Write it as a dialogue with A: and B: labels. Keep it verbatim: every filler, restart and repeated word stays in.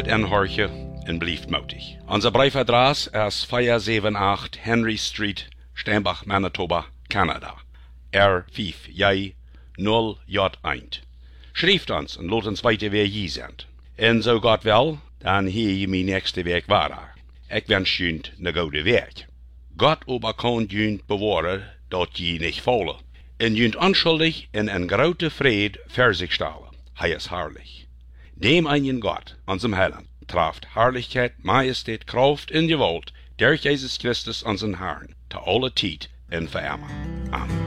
A: blijft inhorchen en blijft moedig. Onze briefadres is vier zeven acht Henry Street, Steinbach, Manitoba, Canada. R vijf J nul J één. Schrijft ons en laat ons weten wie je bent. En zo God wil, dan hier je mijn nächste week waar. Ik wens je een goede week. God aber kan je bewaren dat je niet vallen. En je onschuldig in een grote vrede voor zich stellen. Hij is herrlich. Dem einen Gott, unserem Heiland, traft Herrlichkeit, Majestät, Kraft und Gewalt, durch Jesus Christus, unseren Herrn, zu aller Zeit und für immer. Amen.